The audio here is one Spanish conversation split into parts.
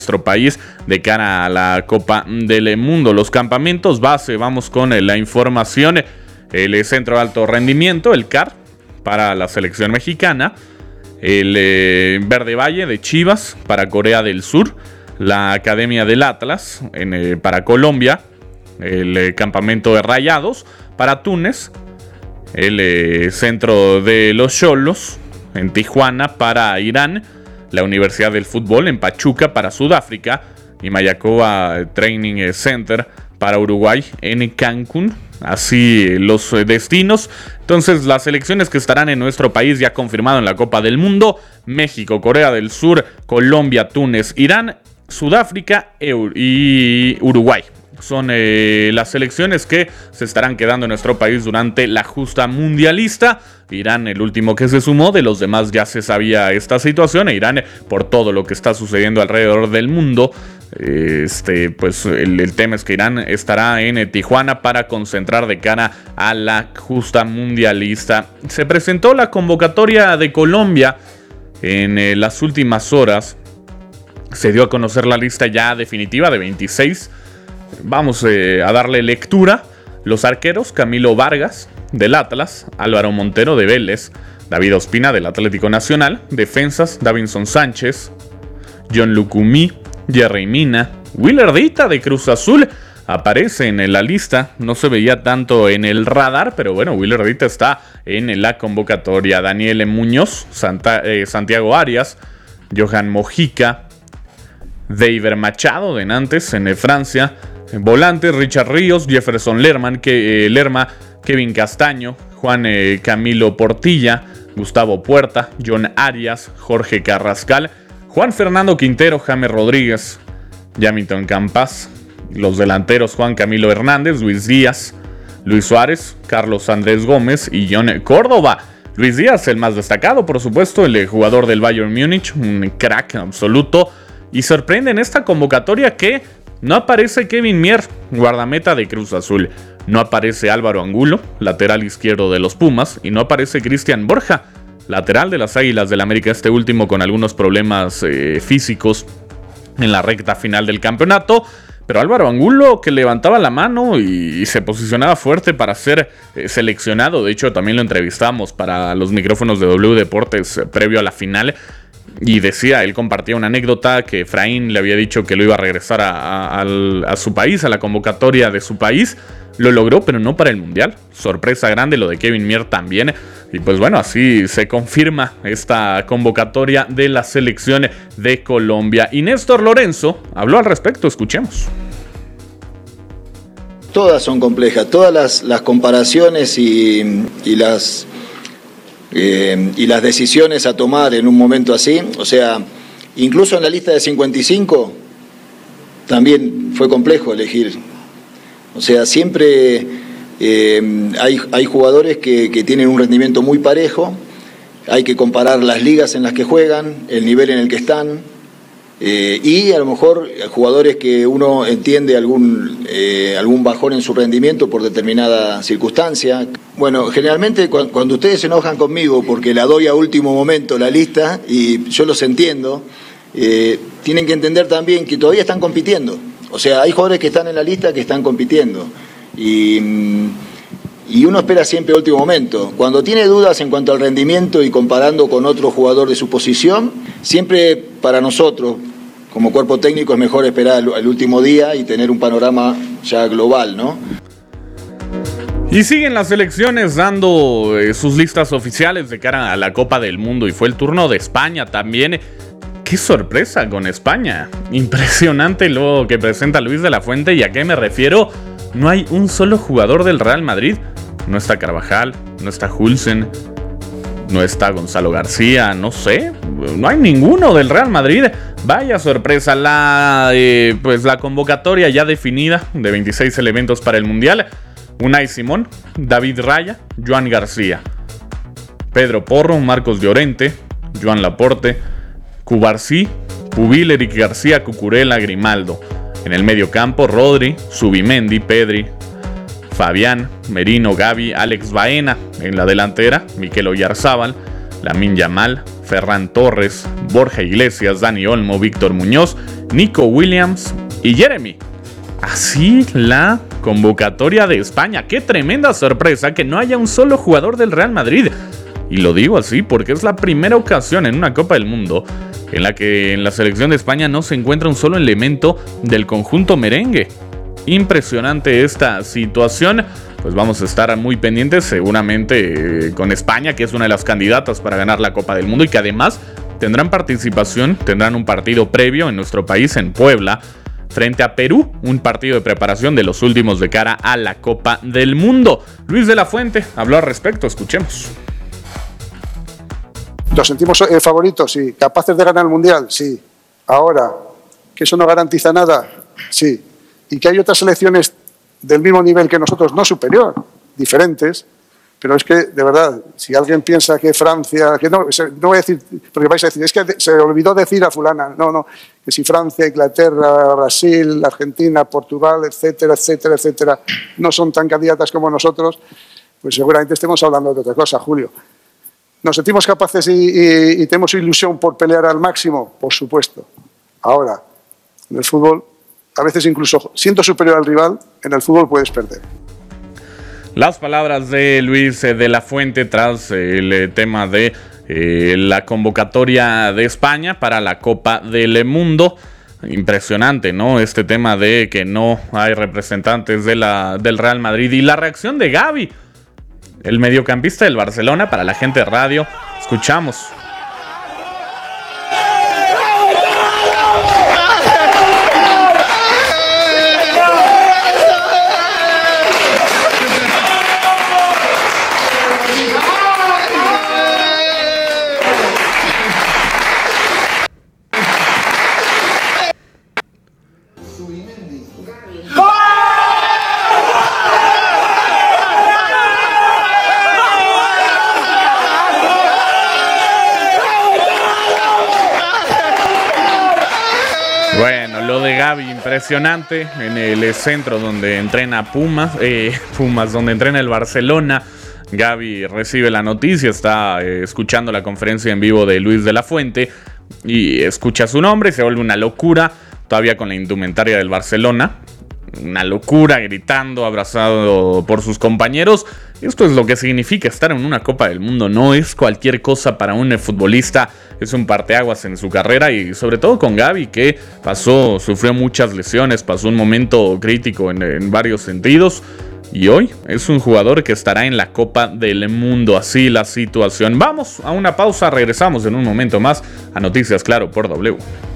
nuestro país de cara a la Copa del Mundo. Los campamentos base, vamos con la información. El Centro de Alto Rendimiento, el CAR, para la selección mexicana. El Verde Valle de Chivas para Corea del Sur. La Academia del Atlas para Colombia. El campamento de Rayados para Túnez. El Centro de los Xolos en Tijuana para Irán. La Universidad del Fútbol en Pachuca para Sudáfrica. Y Mayacoba Training Center para Uruguay en Cancún. Así los destinos. Entonces, las selecciones que estarán en nuestro país ya confirmado en la Copa del Mundo: México, Corea del Sur, Colombia, Túnez, Irán, Sudáfrica y Uruguay. Son las selecciones que se estarán quedando en nuestro país durante la justa mundialista. Irán, el último que se sumó. De los demás ya se sabía esta situación. Irán, por todo lo que está sucediendo alrededor del mundo, pues el tema es que Irán estará en Tijuana para concentrar de cara a la justa mundialista. Se presentó la convocatoria de Colombia en las últimas horas. Se dio a conocer la lista ya definitiva de 26. Vamos a darle lectura. Los arqueros: Camilo Vargas del Atlas, Álvaro Montero de Vélez, David Ospina del Atlético Nacional. Defensas: Davinson Sánchez, John Lucumí, Jerry Mina. Willardita de Cruz Azul aparece en la lista. No se veía tanto en el radar, pero bueno, Willardita está en la convocatoria. Daniel Muñoz, Santiago Arias, Johan Mojica, Deiber Machado de Nantes en Francia. Volantes: Richard Ríos, Jefferson Lerma, Kevin Castaño, Juan Camilo Portilla, Gustavo Puerta, John Arias, Jorge Carrascal, Juan Fernando Quintero, James Rodríguez, Yamilton Campas. Los delanteros: Juan Camilo Hernández, Luis Díaz, Luis Suárez, Carlos Andrés Gómez y John Córdoba. Luis Díaz, el más destacado, por supuesto, el jugador del Bayern Múnich, un crack absoluto. Y sorprende en esta convocatoria que no aparece Kevin Mier, guardameta de Cruz Azul. No aparece Álvaro Angulo, lateral izquierdo de los Pumas. Y no aparece Cristian Borja, lateral de las Águilas del América. Este último con algunos problemas físicos en la recta final del campeonato. Pero Álvaro Angulo, que levantaba la mano y se posicionaba fuerte para ser seleccionado. De hecho, también lo entrevistamos para los micrófonos de W Deportes previo a la final. Y decía, él compartía una anécdota que Efraín le había dicho que lo iba a regresar a su país, a la convocatoria de su país. Lo logró, pero no para el Mundial. Sorpresa grande lo de Kevin Mier también. Y pues bueno, así se confirma esta convocatoria de la selección de Colombia. Y Néstor Lorenzo habló al respecto, escuchemos. Todas son complejas, todas las comparaciones y las decisiones a tomar en un momento así. O sea, incluso en la lista de 55 también fue complejo elegir. O sea, siempre hay jugadores que tienen un rendimiento muy parejo. Hay que comparar las ligas en las que juegan, el nivel en el que están, y a lo mejor jugadores que uno entiende algún bajón en su rendimiento por determinada circunstancia. Bueno, generalmente cuando ustedes se enojan conmigo porque la doy a último momento la lista, y yo los entiendo, tienen que entender también que todavía están compitiendo. O sea, hay jugadores que están en la lista que están compitiendo. Y uno espera siempre último momento. Cuando tiene dudas en cuanto al rendimiento y comparando con otro jugador de su posición, siempre para nosotros, como cuerpo técnico, es mejor esperar el último día y tener un panorama ya global, ¿no? Y siguen las selecciones dando sus listas oficiales de cara a la Copa del Mundo. Y fue el turno de España también. ¡Qué sorpresa con España! Impresionante lo que presenta Luis de la Fuente. ¿Y a qué me refiero? No hay un solo jugador del Real Madrid. No está Carvajal, no está Hulsen, no está Gonzalo García, no sé. No hay ninguno del Real Madrid. Vaya sorpresa. La convocatoria ya definida de 26 elementos para el Mundial: Unai Simón, David Raya, Joan García, Pedro Porro, Marcos Llorente, Joan Laporte, Cubarsí, Pubil, Eric García, Cucurella, Grimaldo. En el medio campo: Rodri, Zubimendi, Pedri, Fabián, Merino, Gavi, Alex Baena. En la delantera: Mikel Oyarzábal, Lamine Yamal, Ferran Torres, Borja Iglesias, Dani Olmo, Víctor Muñoz Nico Williams y Jeremy. Así la convocatoria de España. Qué tremenda sorpresa que no haya un solo jugador del Real Madrid. Y lo digo así porque es la primera ocasión en una Copa del Mundo en la que en la selección de España no se encuentra un solo elemento del conjunto merengue. Impresionante esta situación. Pues vamos a estar muy pendientes seguramente con España, que es una de las candidatas para ganar la Copa del Mundo y que además tendrán participación, tendrán un partido previo en nuestro país, en Puebla, frente a Perú, un partido de preparación de los últimos de cara a la Copa del Mundo. Luis de la Fuente habló al respecto, escuchemos. ¿Nos sentimos favoritos? Sí. ¿Capaces de ganar el Mundial? Sí. Ahora, ¿que eso no garantiza nada? Sí. ¿Y que hay otras selecciones del mismo nivel que nosotros, no superior, diferentes? Pero es que, de verdad, si alguien piensa que Francia... que no voy a decir, porque vais a decir, es que se olvidó decir a fulana. No, que si Francia, Inglaterra, Brasil, Argentina, Portugal, etcétera, etcétera, etcétera, no son tan candidatas como nosotros, pues seguramente estemos hablando de otra cosa, Julio. ¿Nos sentimos capaces y tenemos ilusión por pelear al máximo? Por supuesto. Ahora, en el fútbol, a veces incluso siendo superior al rival, en el fútbol puedes perder. Las palabras de Luis de la Fuente tras el tema de la convocatoria de España para la Copa del Mundo. Impresionante, ¿no? Este tema de que no hay representantes del Real Madrid y la reacción de Gavi, el mediocampista del Barcelona. Para la gente de radio, escuchamos. Bueno, lo de Gavi, impresionante, en el centro donde entrena Pumas, donde entrena el Barcelona. Gavi recibe la noticia, está escuchando la conferencia en vivo de Luis de la Fuente y escucha su nombre y se vuelve una locura, todavía con la indumentaria del Barcelona. Una locura, gritando, abrazado por sus compañeros. Esto es lo que significa estar en una Copa del Mundo. No es cualquier cosa para un futbolista. Es un parteaguas en su carrera y sobre todo con Gavi, que sufrió muchas lesiones, pasó un momento crítico en varios sentidos. Y hoy es un jugador que estará en la Copa del Mundo. Así la situación. Vamos a una pausa, regresamos en un momento más a Noticias Claro por W.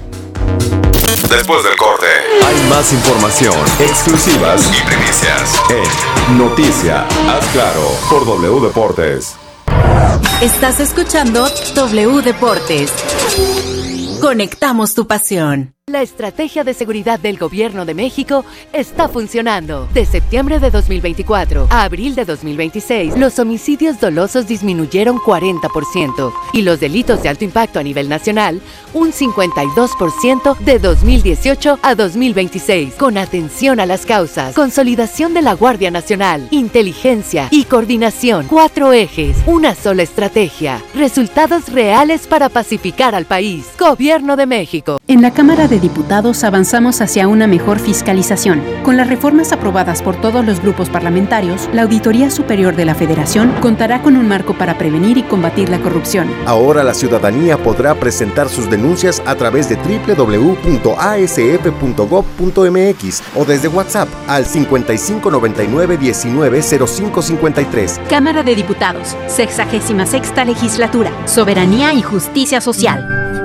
Después del corte, hay más información, exclusivas y primicias en Noticia Haz Claro por W Deportes. Estás escuchando W Deportes. Conectamos tu pasión. La estrategia de seguridad del Gobierno de México está funcionando. De septiembre de 2024 a abril de 2026, los homicidios dolosos disminuyeron 40% y los delitos de alto impacto a nivel nacional un 52% de 2018 a 2026. Con atención a las causas, consolidación de la Guardia Nacional, inteligencia y coordinación. 4 ejes, una sola estrategia. Resultados reales para pacificar al país. Gobierno de México. En la Cámara de Diputados avanzamos hacia una mejor fiscalización. Con las reformas aprobadas por todos los grupos parlamentarios, la Auditoría Superior de la Federación contará con un marco para prevenir y combatir la corrupción. Ahora la ciudadanía podrá presentar sus denuncias a través de www.asf.gov.mx o desde WhatsApp al 5599-190553. Cámara de Diputados, 66ª Legislatura, Soberanía y Justicia Social.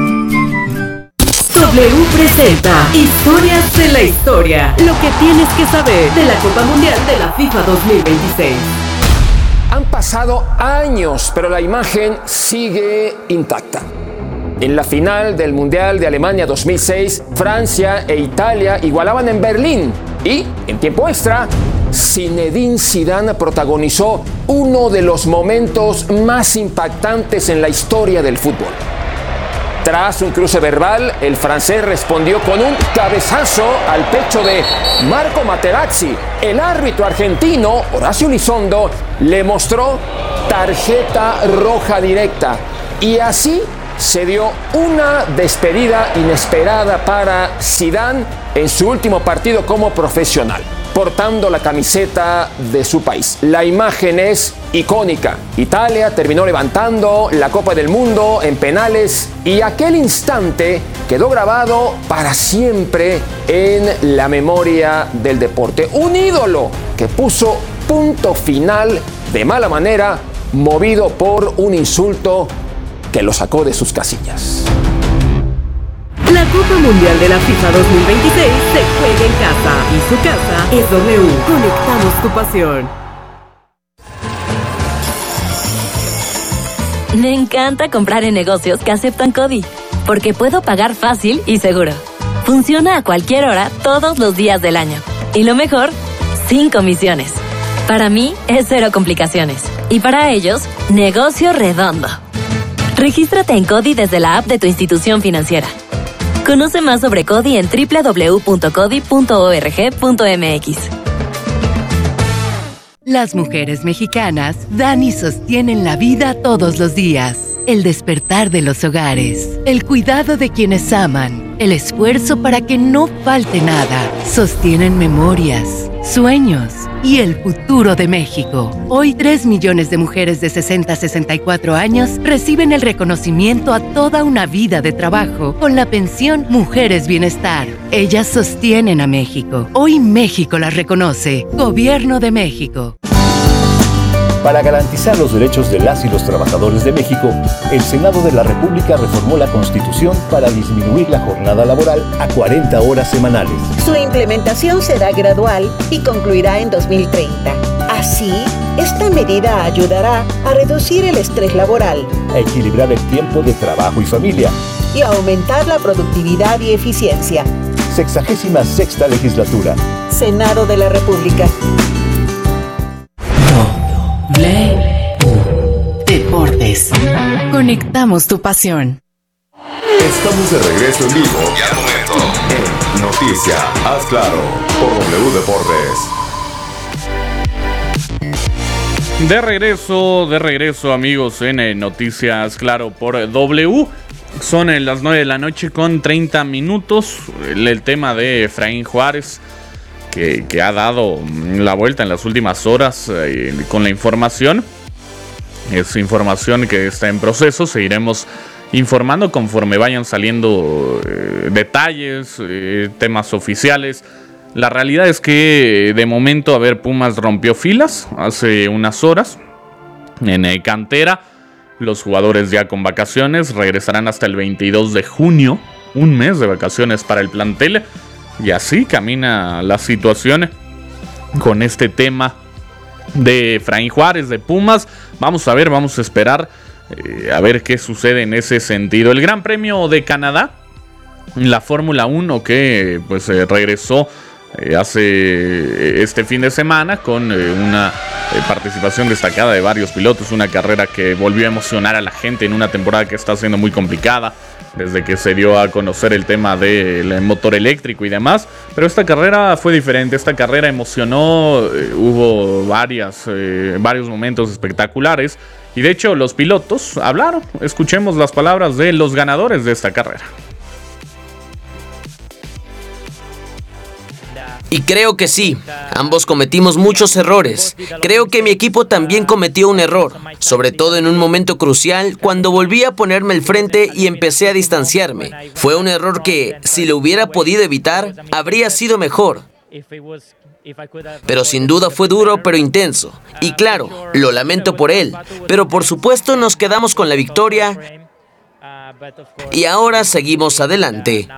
W presenta Historias de la Historia. Lo que tienes que saber de la Copa Mundial de la FIFA 2026. Han pasado años, pero la imagen sigue intacta. En la final del Mundial de Alemania 2006, Francia e Italia igualaban en Berlín. Y, en tiempo extra, Zinedine Zidane protagonizó uno de los momentos más impactantes en la historia del fútbol. Tras un cruce verbal, el francés respondió con un cabezazo al pecho de Marco Materazzi. El árbitro argentino, Horacio Elizondo, le mostró tarjeta roja directa. Y así se dio una despedida inesperada para Zidane en su último partido como profesional, portando la camiseta de su país. La imagen es icónica. Italia terminó levantando la Copa del Mundo en penales y aquel instante quedó grabado para siempre en la memoria del deporte. Un ídolo que puso punto final de mala manera, movido por un insulto que lo sacó de sus casillas. La Copa Mundial de la FIFA 2026 se juega en casa y su casa es W. Conectamos tu pasión. Me encanta comprar en negocios que aceptan CODI, porque puedo pagar fácil y seguro. Funciona a cualquier hora, todos los días del año. Y lo mejor, sin comisiones. Para mí es cero complicaciones. Y para ellos, negocio redondo. Regístrate en CODI desde la app de tu institución financiera. Conoce más sobre CODI en www.codi.org.mx. Las mujeres mexicanas dan y sostienen la vida todos los días. El despertar de los hogares, el cuidado de quienes aman, el esfuerzo para que no falte nada. Sostienen memorias, sueños y el futuro de México. Hoy 3 millones de mujeres de 60 a 64 años reciben el reconocimiento a toda una vida de trabajo con la pensión Mujeres Bienestar. Ellas sostienen a México. Hoy México las reconoce. Gobierno de México. Para garantizar los derechos de las y los trabajadores de México, el Senado de la República reformó la Constitución para disminuir la jornada laboral a 40 horas semanales. Su implementación será gradual y concluirá en 2030. Así, esta medida ayudará a reducir el estrés laboral, a equilibrar el tiempo de trabajo y familia y a aumentar la productividad y eficiencia. 66ª legislatura. Senado de la República. Deportes. Conectamos tu pasión. Estamos de regreso en vivo y al momento en Noticia, haz claro, por W Deportes. De regreso amigos en Noticias Claro por W. Son las 9 de la noche con 30 minutos. El tema de Efraín Juárez que ha dado la vuelta en las últimas horas con la información. Es información que está en proceso. Seguiremos informando conforme vayan saliendo detalles, temas oficiales. La realidad es que de momento, Pumas rompió filas hace unas horas en cantera. Los jugadores ya con vacaciones regresarán hasta el 22 de junio. Un mes de vacaciones para el plantel. Y así camina la situación con este tema de Efraín Juárez, de Pumas. Vamos a esperar a ver qué sucede en ese sentido. El Gran Premio de Canadá, la Fórmula 1 que regresó hace este fin de semana con una participación destacada de varios pilotos, una carrera que volvió a emocionar a la gente en una temporada que está siendo muy complicada desde que se dio a conocer el tema del motor eléctrico y demás, pero esta carrera fue diferente, esta carrera emocionó, hubo varios momentos espectaculares y de hecho los pilotos hablaron. Escuchemos las palabras de los ganadores de esta carrera. Y creo que sí, ambos cometimos muchos errores. Creo que mi equipo también cometió un error, sobre todo en un momento crucial cuando volví a ponerme al frente y empecé a distanciarme. Fue un error que, si lo hubiera podido evitar, habría sido mejor. Pero sin duda fue duro pero intenso. Y claro, lo lamento por él, pero por supuesto nos quedamos con la victoria y ahora seguimos adelante.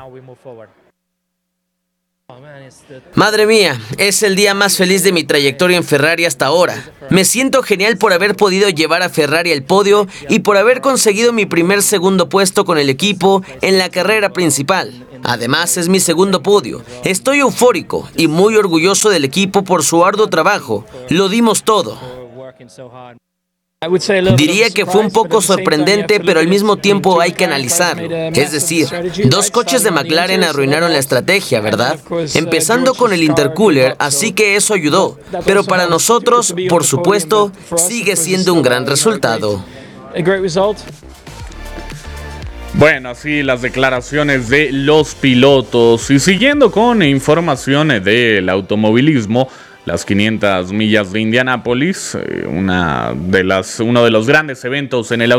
Madre mía, es el día más feliz de mi trayectoria en Ferrari hasta ahora. Me siento genial por haber podido llevar a Ferrari al podio y por haber conseguido mi segundo puesto con el equipo en la carrera principal. Además, es mi segundo podio. Estoy eufórico y muy orgulloso del equipo por su arduo trabajo. Lo dimos todo. Diría que fue un poco sorprendente, pero al mismo tiempo hay que analizarlo. Es decir, 2 coches de McLaren arruinaron la estrategia, ¿verdad? Empezando con el intercooler, así que eso ayudó. Pero para nosotros, por supuesto, sigue siendo un gran resultado. Bueno, así las declaraciones de los pilotos. Y siguiendo con informaciones del automovilismo, las 500 millas de Indianápolis, uno de los grandes eventos en el